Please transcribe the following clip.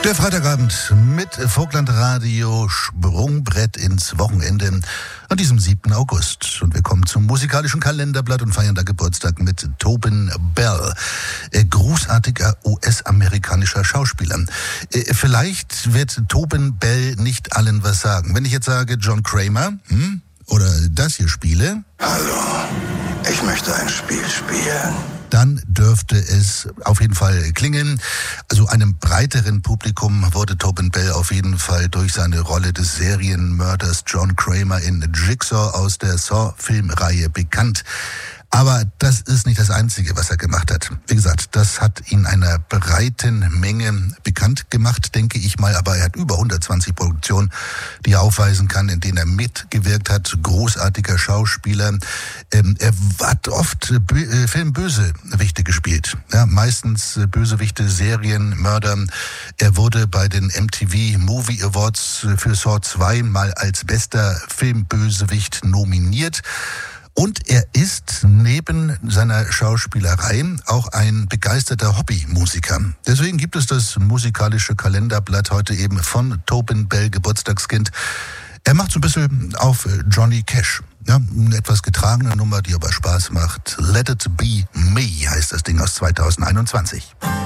Der Freitagabend mit Vogtlandradio, Sprungbrett ins Wochenende an diesem 7. August. Und wir kommen zum musikalischen Kalenderblatt und feiern da Geburtstag mit Tobin Bell, großartiger US-amerikanischer Schauspieler. Vielleicht wird Tobin Bell nicht allen was sagen. Wenn ich jetzt sage John Kramer oder das hier spiele... Hallo, ich möchte ein Spiel spielen. Dann dürfte es auf jeden Fall klingen. Also einem breiteren Publikum wurde Tobin Bell auf jeden Fall durch seine Rolle des Serienmörders John Kramer in Jigsaw aus der Saw-Filmreihe bekannt. Aber das ist nicht das Einzige, was er gemacht hat. Wie gesagt, das hat ihn einer breiten Menge bekannt gemacht, denke ich mal. Aber er hat über 120 Produktionen, die er aufweisen kann, in denen er mitgewirkt hat. Großartiger Schauspieler. Er hat oft Filmbösewichte gespielt. Ja, meistens Bösewichte, Serienmörder. Er wurde bei den MTV Movie Awards für Saw 2 mal als bester Filmbösewicht nominiert. Und er ist neben seiner Schauspielerei auch ein begeisterter Hobbymusiker. Deswegen gibt es das musikalische Kalenderblatt heute eben von Tobin Bell, Geburtstagskind. Er macht so ein bisschen auf Johnny Cash. Ja, eine etwas getragene Nummer, die aber Spaß macht. Let It Be Me heißt das Ding aus 2021.